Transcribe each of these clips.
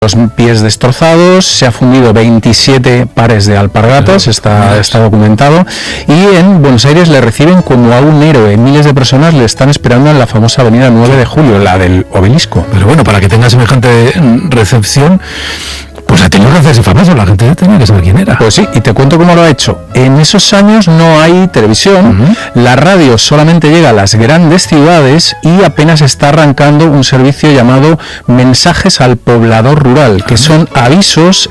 los pies destrozados, se ha fundido 27 pares de alpargatas, está documentado, y en Buenos Aires le reciben como a un héroe. Miles de personas le están esperando en la famosa avenida 9 de Julio, la del Obelisco. Pero bueno, para que tenga semejante recepción, pues ha tenido que hacerse famoso, la gente tenía que saber quién era. Pues sí, y te cuento cómo lo ha hecho. En esos años no hay televisión, la radio solamente llega a las grandes ciudades y apenas está arrancando un servicio llamado Mensajes al Poblador Rural, que son avisos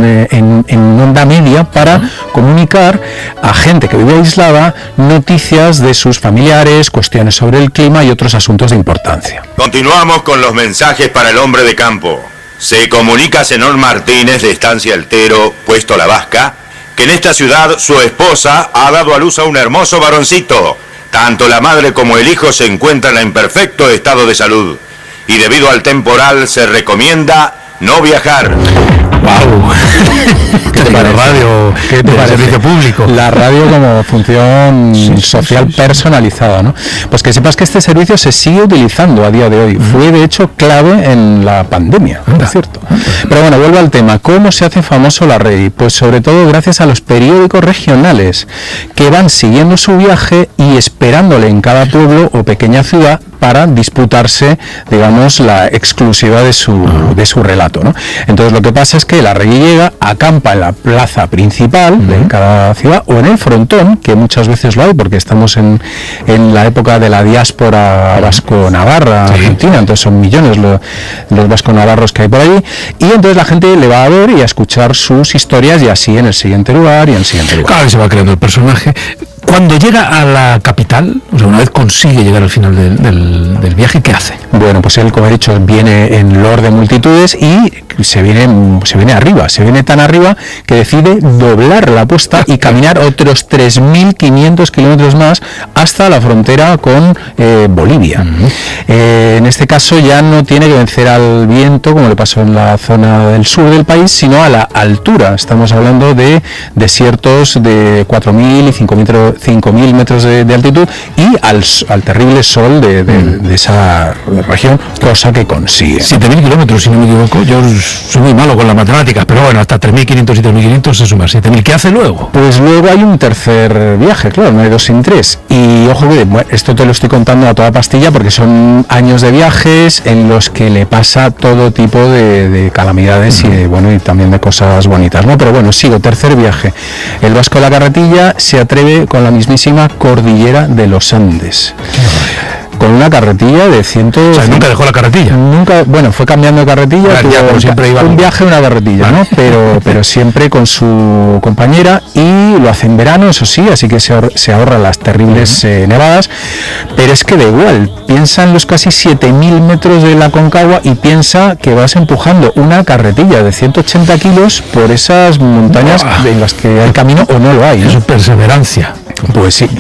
en onda media para comunicar a gente que vive aislada noticias de sus familiares, cuestiones sobre el clima y otros asuntos de importancia. Continuamos con los mensajes para el hombre de campo. Se comunica Zenón Martínez de Estancia Altero, Puesto La Vasca, que en esta ciudad su esposa ha dado a luz a un hermoso varoncito. Tanto la madre como el hijo se encuentran en perfecto estado de salud. Y debido al temporal se recomienda no viajar. ¡Wow! ¿Qué te parece? Radio, ¿qué te parece? Servicio público. La radio como función social personalizada, ¿no? Pues que sepas que este servicio se sigue utilizando a día de hoy. Fue, de hecho, clave en la pandemia, es cierto. Pero bueno, vuelvo al tema. ¿Cómo se hace famoso la Rey? Pues sobre todo gracias a los periódicos regionales que van siguiendo su viaje y esperándole en cada pueblo o pequeña ciudad para disputarse, digamos, la exclusiva de su relato, ¿no? Entonces lo que pasa es que la Rey llega, acampa en la plaza principal de cada ciudad o en el frontón, que muchas veces lo hay porque estamos en la época de la diáspora vasco-navarra argentina, entonces son millones los vasco-navarros que hay por allí, y entonces la gente le va a ver y a escuchar sus historias, y así en el siguiente lugar y en el siguiente lugar. Claro, se va creando el personaje. Cuando llega a la capital, o sea, una vez consigue llegar al final del viaje, ¿qué hace? Bueno, pues él, como he dicho, viene en lord de multitudes y se viene arriba, se viene tan arriba que decide doblar la apuesta y caminar otros 3.500 kilómetros más hasta la frontera con Bolivia. En este caso ya no tiene que vencer al viento, como le pasó en la zona del sur del país, sino a la altura. Estamos hablando de desiertos de 4.000 y 5.000 metros de altitud y al terrible sol de esa región, cosa que consigue. 7.000 kilómetros, si no me equivoco. Yo soy muy malo con las matemáticas, pero bueno, hasta 3.500 y 3.500 se suma 7.000. ¿Qué hace luego? Pues luego hay un tercer viaje, claro, no hay dos sin tres. Y ojo que esto te lo estoy contando a toda pastilla porque son años de viajes en los que le pasa todo tipo de calamidades y también de cosas bonitas, ¿no? Pero bueno, sigo, tercer viaje. El vasco de la carretilla se atreve con la mismísima cordillera de los Andes. Con una carretilla de 100... O sea, nunca dejó la carretilla. Nunca, bueno, fue cambiando de carretilla, siempre iba un viaje, una carretilla, ¿no? Pero siempre con su compañera, y lo hace en verano, eso sí, así que se ahorra las terribles nevadas, pero es que da igual, piensa en los casi 7.000 metros de la Concagua y piensa que vas empujando una carretilla de 180 kilos por esas montañas en las que hay camino o no lo hay, ¿no? Eso es perseverancia. Pues sí.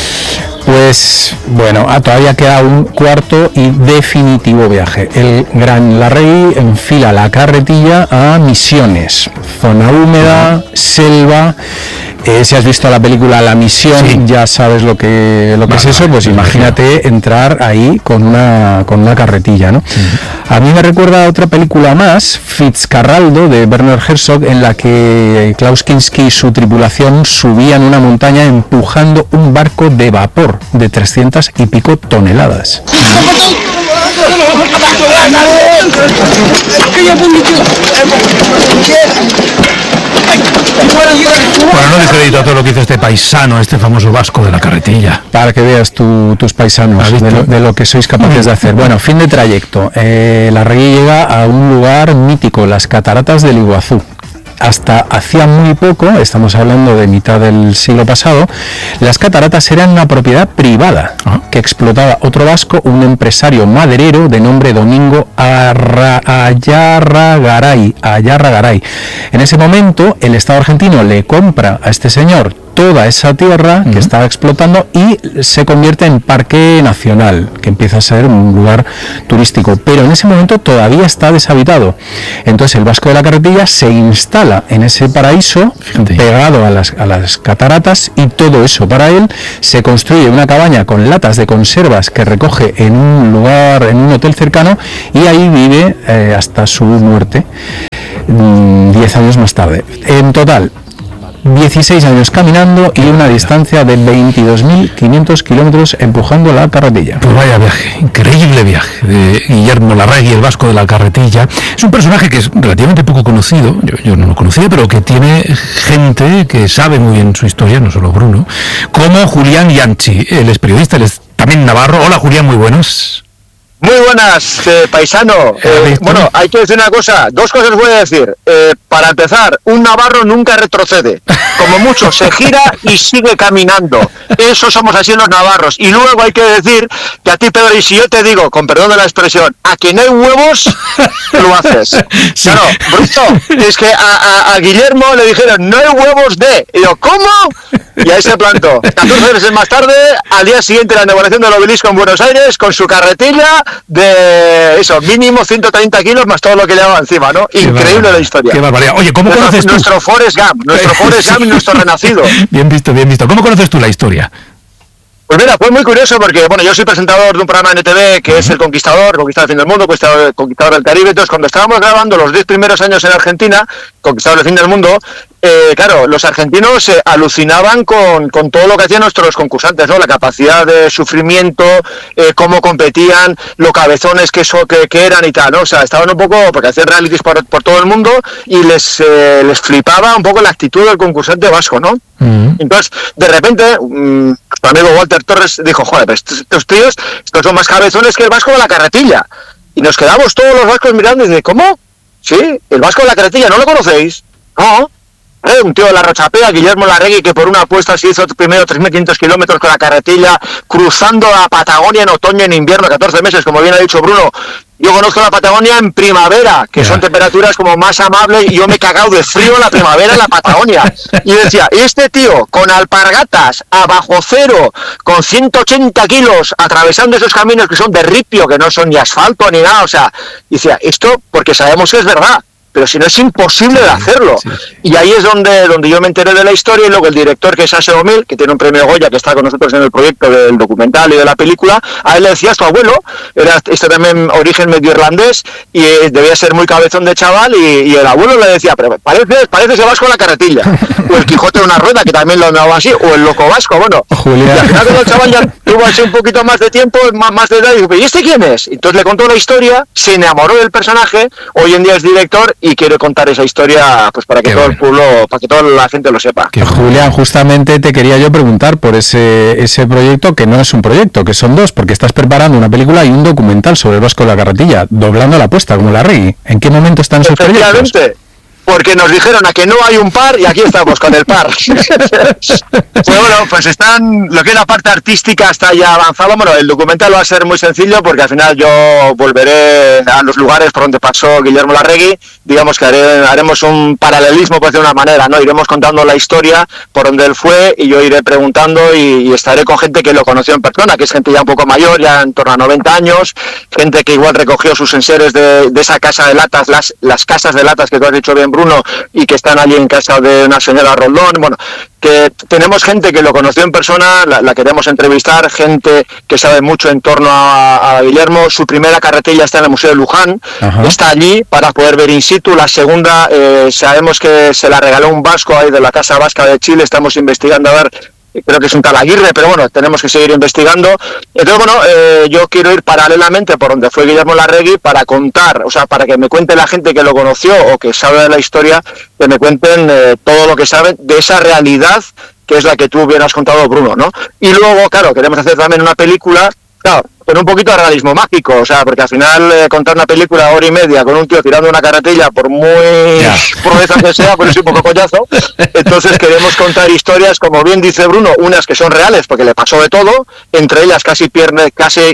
Pues bueno, todavía queda un cuarto y definitivo viaje. La Rey enfila la carretilla a Misiones, zona húmeda, selva. Si has visto la película La Misión, ya sabes lo que es eso, pues imagínate entrar ahí con una carretilla, ¿no? A mí me recuerda a otra película más, Fitzcarraldo, de Werner Herzog, en la que Klaus Kinski y su tripulación subían una montaña empujando un barco de vapor de 300 y pico toneladas. Bueno, no descredito todo lo que hizo este paisano, este famoso vasco de la carretilla. Para que veas tus paisanos de lo que sois capaces de hacer. Bueno, fin de trayecto. La Rey llega a un lugar mítico, las cataratas del Iguazú. Hasta hacía muy poco, estamos hablando de mitad del siglo pasado, las cataratas eran una propiedad privada que explotaba otro vasco, un empresario maderero de nombre Domingo Ayarragaray. En ese momento, el Estado argentino le compra a este señor toda esa tierra que estaba explotando y se convierte en parque nacional, que empieza a ser un lugar turístico, pero en ese momento todavía está deshabitado. Entonces el Vasco de la Carretilla se instala en ese paraíso, pegado a las cataratas, y todo eso para él. Se construye una cabaña con latas de conservas que recoge en un lugar, en un hotel cercano, y ahí vive hasta su muerte 10 años más tarde. En total 16 años caminando y una distancia de 22.500 kilómetros empujando la carretilla. Pues vaya viaje, increíble viaje de Guillermo Larregui, el Vasco de la Carretilla. Es un personaje que es relativamente poco conocido, yo no lo conocía, pero que tiene gente que sabe muy bien su historia, no solo Bruno, como Julián Yanchi. Él es periodista, él es también navarro. Hola Julián, muy buenos. Muy buenas, paisano. Bueno, hay que decir una cosa, dos cosas voy a decir. Para empezar, un navarro nunca retrocede. Como mucho, se gira y sigue caminando. Eso somos así los navarros. Y luego hay que decir que a ti, Pedro, y si yo te digo, con perdón de la expresión, a que no hay huevos, lo haces. Sí. Claro, Bruno, es que a Guillermo le dijeron, no hay huevos de... Y yo, ¿cómo? Y ahí se plantó. 14 meses más tarde, al día siguiente, la inauguración del obelisco en Buenos Aires, con su carretilla de eso, mínimo 130 kilos más todo lo que llevaba encima, ¿no? Increíble la historia. Qué barbaridad. Oye, ¿cómo conoces tú? Nuestro Forrest Gump y nuestro renacido. Bien visto, bien visto. ¿Cómo conoces tú la historia? Pues mira, fue muy curioso porque, bueno, yo soy presentador de un programa en NTV que es El Conquistador del fin del mundo, Conquistador del Caribe. Entonces, cuando estábamos grabando los 10 primeros años en Argentina, Conquistador del fin del mundo, claro, los argentinos alucinaban con todo lo que hacían nuestros concursantes, ¿no? La capacidad de sufrimiento, cómo competían, lo cabezones que eran y tal, ¿no? O sea, estaban un poco, porque hacían realities por todo el mundo y les flipaba un poco la actitud del concursante vasco, ¿no? Entonces, de repente, nuestro amigo Walter Torres dijo, joder, pero estos tíos, estos son más cabezones que el Vasco de la Carretilla. Y nos quedamos todos los vascos mirando y dice, ¿cómo? Sí, el Vasco de la Carretilla, ¿no lo conocéis? No. Un tío de la Rochapea, Guillermo Larregui, que por una apuesta se hizo primero 3.500 kilómetros con la carretilla, cruzando la Patagonia en otoño y en invierno, 14 meses, como bien ha dicho Bruno. Yo conozco la Patagonia en primavera, que son temperaturas como más amables, y yo me he cagado de frío en la primavera en la Patagonia. Y decía, este tío con alpargatas a bajo cero, con 180 kilos, atravesando esos caminos que son de ripio, que no son ni asfalto ni nada, o sea, decía, esto porque sabemos que es verdad, pero si no es imposible de hacerlo. Sí. Y ahí es donde yo me enteré de la historia, y luego el director, que es Ase Omil, que tiene un premio Goya, que está con nosotros en el proyecto del documental y de la película, a él le decías, tu abuelo era también origen medio irlandés y debía ser muy cabezón de chaval, y el abuelo le decía, pero parece ese Vasco de la Carretilla, o el Quijote de una rueda, que también lo llamaba así, o el Loco Vasco, bueno. Julián. Y al final cuando el chaval ya tuvo así un poquito más de tiempo, más de edad, y dijo, ¿y este quién es? Entonces le contó la historia, se enamoró del personaje, hoy en día es director, y quiero contar esa historia pues para que todo el pueblo, para que toda la gente lo sepa. Que Julián, justamente te quería yo preguntar por ese proyecto, que no es un proyecto, que son dos, porque estás preparando una película y un documental sobre el Vasco de la Carretilla, doblando la apuesta como Larregui. ¿En qué momento están esos proyectos? Porque nos dijeron a que no hay un par y aquí estamos con el par. Bueno, pues están, lo que es la parte artística está ya avanzado. Bueno, el documental va a ser muy sencillo porque al final yo volveré a los lugares por donde pasó Guillermo Larregui. Digamos que haremos un paralelismo, pues de una manera, ¿no? Iremos contando la historia por donde él fue y yo iré preguntando y estaré con gente que lo conoció en persona, que es gente ya un poco mayor, ya en torno a 90 años, gente que igual recogió sus enseres de esa casa de latas, las casas de latas que tú has dicho bien, Bruno, y que están allí en casa de una señora Rondón. Bueno, que tenemos gente que lo conoció en persona, la queremos entrevistar, gente que sabe mucho en torno a Guillermo. Su primera carretilla está en el Museo de Luján. Ajá. Está allí para poder ver in situ. La segunda, sabemos que se la regaló un vasco ahí de la Casa Vasca de Chile. Estamos investigando a ver, creo que es un tal Aguirre, pero bueno, tenemos que seguir investigando. Entonces, bueno, yo quiero ir paralelamente por donde fue Guillermo Larregui para contar, o sea, para que me cuente la gente que lo conoció o que sabe de la historia, que me cuenten todo lo que saben de esa realidad que es la que tú bien has contado, Bruno, ¿no? Y luego, claro, queremos hacer también una película. Claro, con un poquito de realismo mágico, o sea, porque al final contar una película 1h30 con un tío tirando una carretilla, por muy proeza que sea, pues es un poco collazo. Entonces queremos contar historias, como bien dice Bruno, unas que son reales porque le pasó de todo, entre ellas casi pierde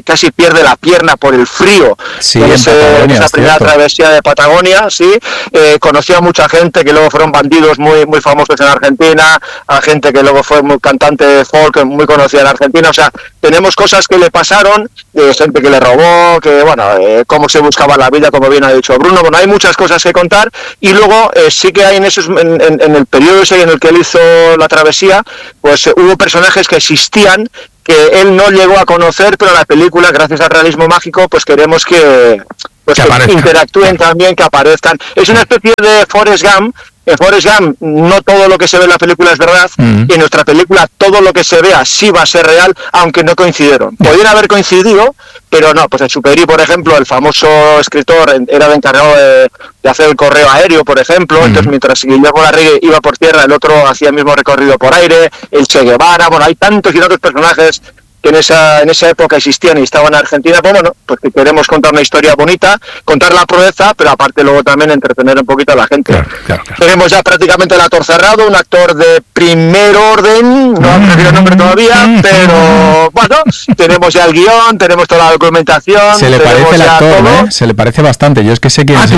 la pierna por el frío, sí, en esa primera travesía de Patagonia, sí. Conoció a mucha gente que luego fueron bandidos muy, muy famosos en Argentina, a gente que luego fue muy cantante de folk muy conocida en Argentina, o sea, tenemos cosas que le pasaron, gente que le robó, que bueno, cómo se buscaba la vida, como bien ha dicho Bruno. Bueno, hay muchas cosas que contar, y luego sí que hay en el periodo ese en el que él hizo la travesía, pues hubo personajes que existían que él no llegó a conocer, pero la película, gracias al realismo mágico, pues queremos que interactúen también, que aparezcan. Es una especie de Forrest Gump. En Forrest Gump no todo lo que se ve en la película es verdad, y en nuestra película todo lo que se vea sí va a ser real, aunque no coincidieron. Podrían haber coincidido, pero no. Pues en Superi, por ejemplo, el famoso escritor era el encargado de hacer el correo aéreo, por ejemplo. Entonces, mientras Guillermo Larregui iba por tierra, el otro hacía el mismo recorrido por aire, el Che Guevara. Bueno, hay tantos y tantos personajes que en esa época existían y estaban en Argentina. Pues bueno, pues que queremos contar una historia bonita, contar la proeza, pero aparte luego también entretener un poquito a la gente. Claro. Tenemos ya prácticamente el actor cerrado, un actor de primer orden, no ha perdido el nombre todavía, pero bueno, tenemos ya el guión, tenemos toda la documentación. Se le parece el actor, ¿no? Se le parece bastante. Yo es que sé quién es.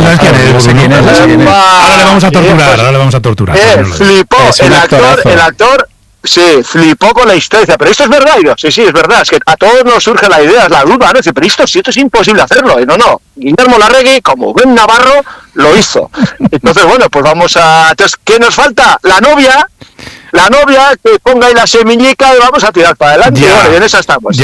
Ahora le vamos a torturar, flipó, el actor. Sí, flipó con la historia, pero esto es verdad. Y yo, sí, es verdad, es que a todos nos surge la idea, es la duda, ¿no? Dice, pero esto es imposible hacerlo. Y no, Guillermo Larregui, como buen navarro, lo hizo. Entonces, bueno, pues entonces, ¿qué nos falta? La novia que ponga ahí la semillica y vamos a tirar para adelante. Bueno, y en esas estamos,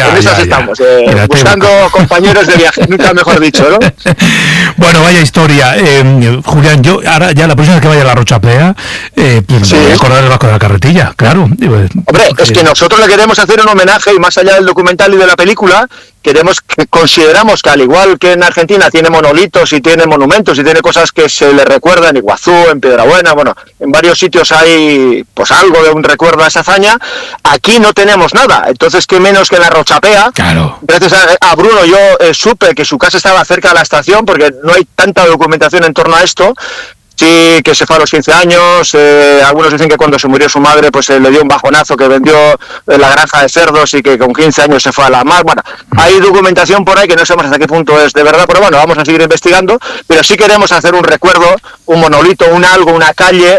buscando compañeros de viaje, nunca mejor dicho, ¿no? Bueno, vaya historia. Julián, yo ahora ya la próxima vez que vaya a la Rochapea, voy a acordar el Vasco de la Carretilla, claro. Hombre, es que nosotros le queremos hacer un homenaje, y más allá del documental y de la película, consideramos que al igual que en Argentina tiene monolitos y tiene monumentos y tiene cosas que se le recuerdan, en Iguazú, en Piedrabuena, bueno, en varios sitios hay pues algo de un recuerdo a esa hazaña. Aquí no tenemos nada, entonces qué menos que en la Rochapea. Claro. Gracias a Bruno yo supe que su casa estaba cerca de la estación, porque no hay tanta documentación en torno a esto. Sí, que se fue a los 15 años, algunos dicen que cuando se murió su madre pues le dio un bajonazo, que vendió la granja de cerdos y que con 15 años se fue a la mar. Bueno, hay documentación por ahí que no sabemos hasta qué punto es de verdad, pero bueno, vamos a seguir investigando, pero sí queremos hacer un recuerdo, un monolito, una calle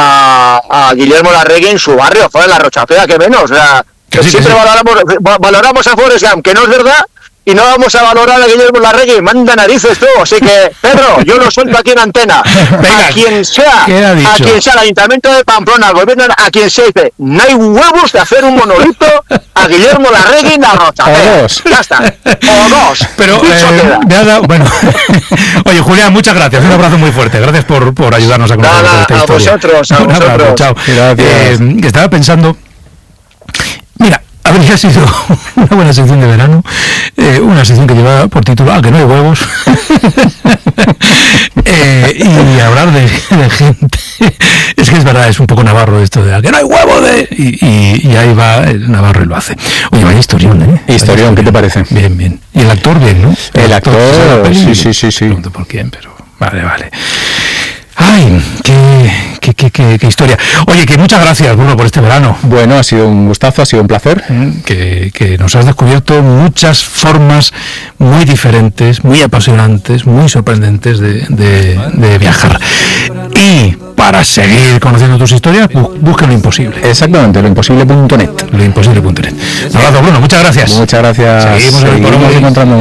a Guillermo Larregui en su barrio, fue en la Rochapea, que menos, o sea, que siempre valoramos a Forrest Gump, que no es verdad, y no vamos a valorar a Guillermo Larregui, manda narices tú. Así que, Pedro, yo lo suelto aquí en antena. Venga, a quien sea, el Ayuntamiento de Pamplona, el gobierno, a quien sea, dice, no hay huevos de hacer un monolito a Guillermo Larregui en la Rochapea. Ya está. O dos. Pero, bueno. Oye, Julián, muchas gracias. Un abrazo muy fuerte. Gracias por ayudarnos a conocer esta historia. A vosotros. Abrazo, chao. Estaba pensando, mira, habría sido una buena sección de verano, una sección que llevaba por título que no hay huevos, y hablar de gente. Es que es verdad, es un poco navarro esto de que no hay huevo y ahí va el navarro y lo hace. Oye, vaya historión, Historión, ¿qué te parece? Bien. Y el actor bien, ¿no? El actor, sí. No pregunto por quién, pero vale. Ay, qué historia. Oye, que muchas gracias, Bruno, por este verano. Bueno, ha sido un gustazo, ha sido un placer. Que nos has descubierto muchas formas muy diferentes, muy apasionantes, muy sorprendentes de viajar. Y para seguir conociendo tus historias, busca Lo Imposible. Exactamente, loimposible.net. Loimposible.net. Un abrazo, Bruno, muchas gracias. Muchas gracias. Seguimos encontrando